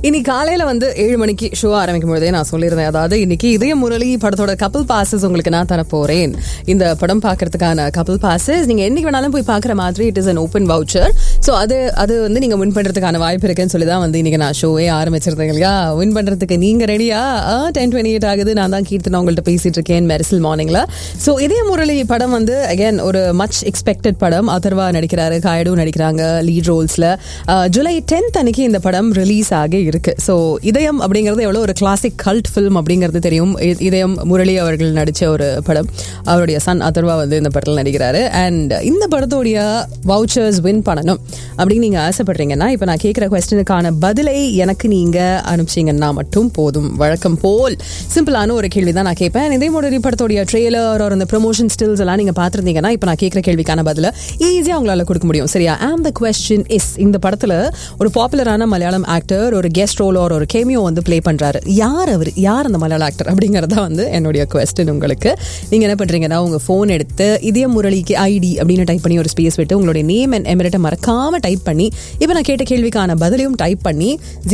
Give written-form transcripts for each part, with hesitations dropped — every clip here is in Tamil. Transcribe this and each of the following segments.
இன்னைக்கு காலையில வந்து 7 மணிக்கு ஷோ ஆரம்பிக்கும் போதே நான் சொல்லியிருந்தேன், அதாவது இன்னைக்கு இதய முரளி படத்தோட கப்பிள் பாசஸ் உங்களுக்கு நான் தர போறேன். இந்த படம் பாக்குறதுக்கான கப்பிள் பாசஸ் நீங்க என்னைக்கு வேணாலும் போய் பாக்குற மாதிரி it is an open voucher. So அது வந்து நீங்க வின் பண்றதுக்கான வாய்ப்பு இருக்குன்னு சொல்லி தான் வந்து இன்னைக்கு நான் ஷோவே ஆரம்பிச்சிருந்தேன் இல்லையா. வின் பண்றதுக்கு நீங்க ரெடியா? 10:28 ஆகுது. நான் தான் கீர்த்தனா உங்கள்கிட்ட பேசிட்டு இருக்கேன் மெரிசல் மார்னிங்ல. ஸோ இதய முரளி படம் வந்து அகைன் ஒரு மச் எக்ஸ்பெக்டட் படம். அதர்வா நடிக்கிறாரு, காயடு நடிக்கிறாங்க லீட் ரோல்ஸ்ல. ஜூலை 10th அன்னைக்கு இந்த படம் ரிலீஸ் ஆகி இருக்கு. ஸோ இதயம் அப்படிங்கிறது எவ்வளோ ஒரு கிளாசிக் கல்ட் ஃபில்ம் அப்படிங்கிறது தெரியும். இதயம் முரளி அவர்கள் நடிச்ச ஒரு படம். அவருடைய சன் அதர்வா வந்து இந்த படத்தில் நடிக்கிறாரு. அண்ட் இந்த படத்தோடைய வவுச்சர்ஸ் வின் பண்ணணும் அப்படின்னு நீங்க ஆசைப்படுறீங்கன்னா இப்போ நான் கேட்குற கொஸ்டினுக்கான பதிலை எனக்கு நீங்க அனுப்பிச்சிங்கன்னா மட்டும் போதும். வழக்கம் போல் சிம்பிளான ஒரு கேள்வி தான் நான் கேட்பேன். இதே முரளி படத்தோடைய ட்ரெய்லர் ஒரு அந்த ப்ரமோஷன் ஸ்டில்ஸ் எல்லாம் நீங்க பார்த்துருந்தீங்கன்னா இப்போ நான் கேட்குற கேள்விக்கான பதில ஈஸியாக உங்களால் கொடுக்க முடியும். சரியா? அண்ட் த கொஸ்டின் இஸ், இந்த படத்துல ஒரு பாப்புலரான மலையாளம் ஆக்டர் ஒரு கெஸ்ட் ரோல் ஒரு கேமியோ வந்து பிளே பண்றாரு. யார் அவர்? யார் அந்த மலையாள ஆக்டர் அப்படிங்கறத வந்து என்னுடைய கொஸ்டின் உங்களுக்கு. நீங்க என்ன பண்றீங்கன்னா உங்க போன் எடுத்து இதய முரளிக்கு ஐடி அப்படின்னு டைப் பண்ணி ஒரு ஸ்பேஸ் விட்டு உங்களுடைய நேம் அண்ட் எமிரேட்டை மறக்காம டைப் பண்ணி இப்போ நான் கேட்ட கேள்விக்கான பதிலையும் டைப் பண்ணி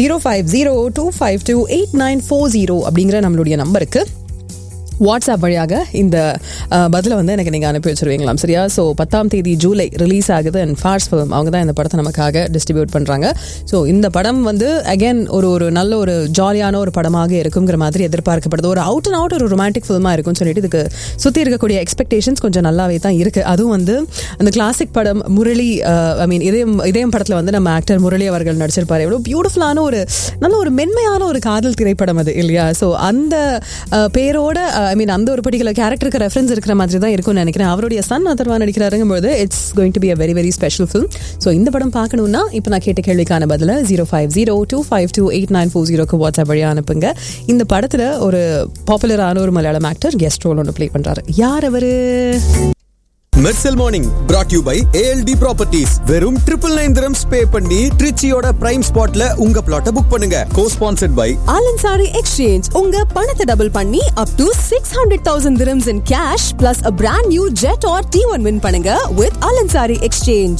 0502528940 அப்படிங்கிற நம்மளுடைய நம்பருக்கு வாட்ஸ்அப் வழியாக இந்த பதிலை வந்து எனக்கு நீங்கள் அனுப்பி வச்சுருவீங்களாம். சரியா? ஸோ 10ஆம் தேதி ஜூலை ரிலீஸ் ஆகுது. அண்ட் ஃபார்ஸ் ஃபிலிம் அவங்க தான் இந்த படத்தை நமக்காக டிஸ்ட்ரிபியூட் பண்ணுறாங்க. ஸோ இந்த படம் வந்து அகேன் ஒரு நல்ல ஒரு ஜாலியான ஒரு படமாக இருக்குங்கிற மாதிரி எதிர்பார்க்கப்படுது. ஒரு அவுட் அண்ட் அவுட் ஒரு ரொமான்டிக் ஃபிலிமாக இருக்கும்னு சொல்லிட்டு இதுக்கு சுற்றி இருக்கக்கூடிய எக்ஸ்பெக்டேஷன்ஸ் கொஞ்சம் நல்லாவே தான் இருக்குது. அதுவும் வந்து அந்த கிளாசிக் படம் முரளி ஐ மீன் இதயம் படத்தில் வந்து நம்ம ஆக்டர் முரளி அவர்கள் நடிச்சிருப்பாரு. எவ்வளோ பியூட்டிஃபுல்லான ஒரு நல்ல ஒரு மென்மையான ஒரு காதல் திரைப்படம் அது இல்லையா? ஸோ அந்த பேரோட ஐ மீன் அந்த ஒரு பர்டிகுலர் கேரக்டருக்கு ரெஃபரன்ஸ் இருக்கிற மாதிரி தான் இருக்கும்னு நினைக்கிறேன். அவருடைய Sun Atharva நடிக்கிறாருங்கும்போது it's going to be a very very special film. So இந்த படம் பார்க்கணும்னா இப்போ நான் கேட்ட கேள்விக்கான பதில 0502528940 வாட்ஸ்அப் வழியாக அனுப்புங்க. இந்த படத்துல ஒரு பாப்புலரான ஒரு மலையாளம் ஆக்டர் கெஸ்ட் ரோல் ஒன்று பிளே பண்றாரு. யார் அவரு? Mersal morning brought to you by ALD Properties. வெறும் 999 dirhams பே பண்ணி ட்ரிச்சியோட பிரைம் ஸ்பாட்ல உங்க பிளாட்டை புக் பண்ணுங்க. co-sponsored by Alansari Exchange. உங்க பணத்தை டபுள் பண்ணி up to 600,000 dirhams in cash plus a brand new jet or T1 win பண்ணுங்க with Alansari Exchange.